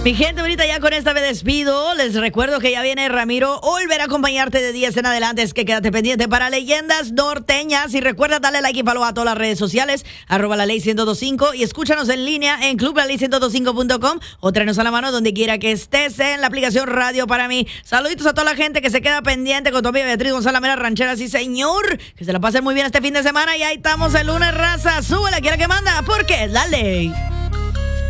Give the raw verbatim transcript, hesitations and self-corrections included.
Mi gente, ahorita ya con esta me despido. Les recuerdo que ya viene Ramiro. Volverá a acompañarte de diez en adelante. Es que quédate pendiente para Leyendas Norteñas. Y recuerda darle like y follow a todas las redes sociales. Arroba la ley ciento dos punto cinco. Y escúchanos en línea en club la ley ciento dos punto cinco punto com. O tráenos a la mano donde quiera que estés en la aplicación Radio para mí. Saluditos a toda la gente que se queda pendiente con tu amiga Beatriz González Mera Ranchera. Sí, señor. Que se la pasen muy bien este fin de semana. Y ahí estamos el lunes, raza. Súbela, quiera que manda. Porque es la ley.